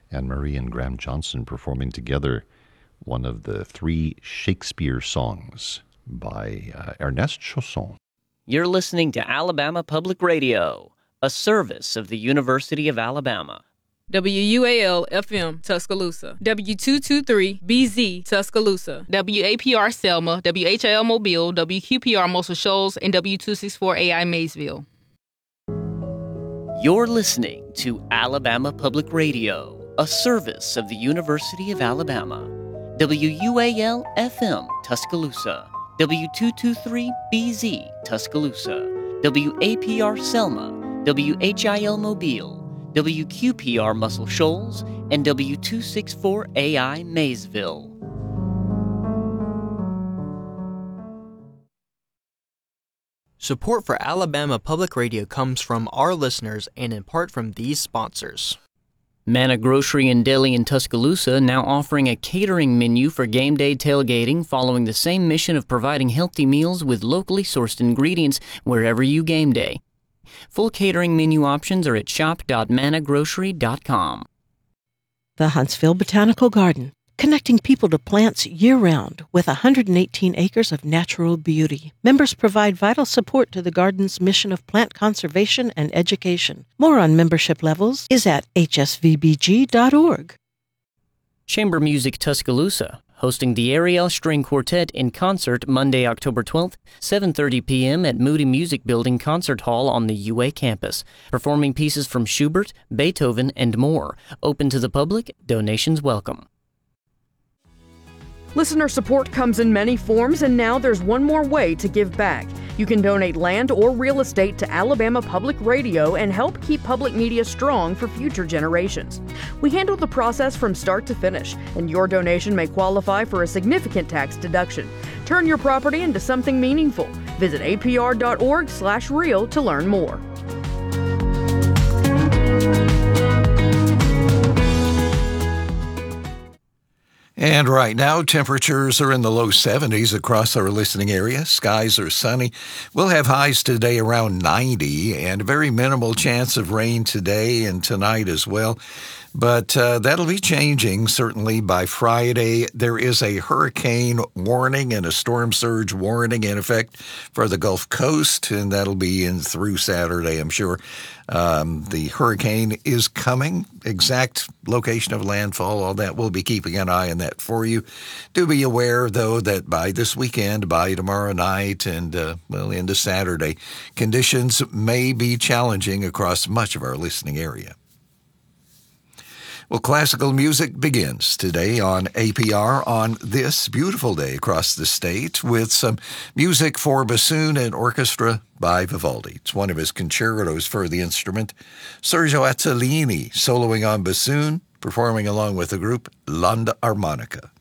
Anne Marie and Graham Johnson performing together one of the 3 Shakespeare songs by Ernest Chausson. You're listening to Alabama Public Radio, a service of the University of Alabama. WUAL-FM, Tuscaloosa. W223-BZ, Tuscaloosa. WAPR Selma, WHIL Mobile, WQPR Muscle Shoals, and W264AI Maysville. You're listening to Alabama Public Radio, a service of the University of Alabama. WUAL-FM, Tuscaloosa. W223-BZ, Tuscaloosa. WAPR Selma, WHIL Mobile, WQPR Muscle Shoals, and W264AI Maysville. Support for Alabama Public Radio comes from our listeners and in part from these sponsors. Manna Grocery and Deli in Tuscaloosa now offering a catering menu for game day tailgating, following the same mission of providing healthy meals with locally sourced ingredients wherever you game day. Full catering menu options are at shop.mannagrocery.com. The Huntsville Botanical Garden, connecting people to plants year-round with 118 acres of natural beauty. Members provide vital support to the garden's mission of plant conservation and education. More on membership levels is at hsvbg.org. Chamber Music Tuscaloosa, hosting the Ariel String Quartet in concert Monday, October 12th, 7:30 p.m. at Moody Music Building Concert Hall on the UA campus, performing pieces from Schubert, Beethoven, and more. Open to the public, donations welcome. Listener support comes in many forms, and now there's one more way to give back. You can donate land or real estate to Alabama Public Radio and help keep public media strong for future generations. We handle the process from start to finish, and your donation may qualify for a significant tax deduction. Turn your property into something meaningful. Visit apr.org/real to learn more. And right now, temperatures are in the low 70s across our listening area. Skies are sunny. We'll have highs today around 90 and a very minimal chance of rain today and tonight as well. But that'll be changing, certainly, by Friday. There is a hurricane warning and a storm surge warning in effect for the Gulf Coast, and that'll be in through Saturday, I'm sure. The hurricane is coming. Exact location of landfall, all that, we'll be keeping an eye on that for you. Do be aware, though, that by this weekend, by tomorrow night, and, into Saturday, conditions may be challenging across much of our listening area. Well, classical music begins today on APR on this beautiful day across the state with some music for bassoon and orchestra by Vivaldi. It's one of his concertos for the instrument. Sergio Azzolini soloing on bassoon, performing along with the group L'Armonica.